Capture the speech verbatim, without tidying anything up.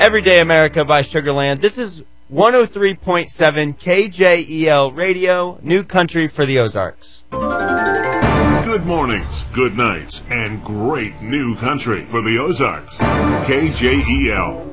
Everyday America by Sugarland. This is one oh three point seven K J E L Radio, New Country for the Ozarks. Good mornings, good nights, and great new country for the Ozarks. K J E L.